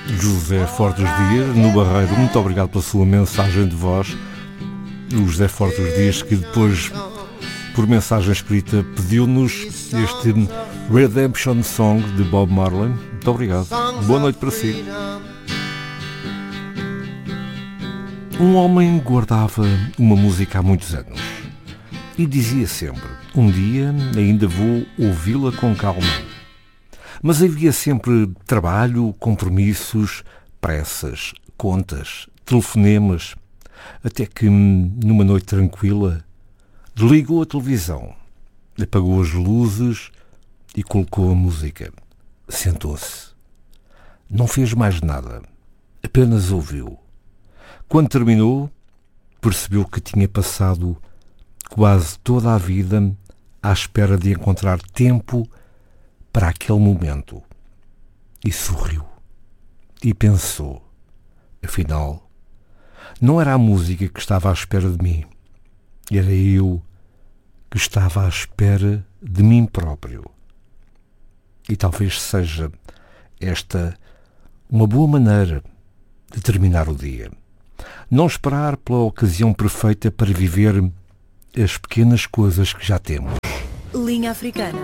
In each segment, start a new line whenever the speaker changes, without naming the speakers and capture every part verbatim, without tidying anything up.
José Fortes Dias, no Barreiro. Muito obrigado pela sua mensagem de voz. O José Fortes Dias, que depois, por mensagem escrita, pediu-nos este Redemption Song de Bob Marley. Muito obrigado. Boa noite para si. Um homem guardava uma música há muitos anos e dizia sempre: um dia ainda vou ouvi-la com calma. Mas havia sempre trabalho, compromissos, pressas, contas, telefonemas, até que, numa noite tranquila, desligou a televisão, apagou as luzes e colocou a música. Sentou-se. Não fez mais nada, apenas ouviu. Quando terminou, percebeu que tinha passado quase toda a vida à espera de encontrar tempo para aquele momento. E sorriu. E pensou: afinal, não era a música que estava à espera de mim, era eu que estava à espera de mim próprio. E talvez seja esta uma boa maneira de terminar o dia. Não esperar pela ocasião perfeita para viver as pequenas coisas que já temos.
Linha Africana.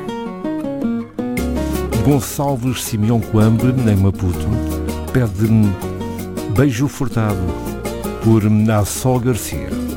Gonçalves Simeão Coambe, em Maputo, pede Beijo Furtado por Nassau Garcia.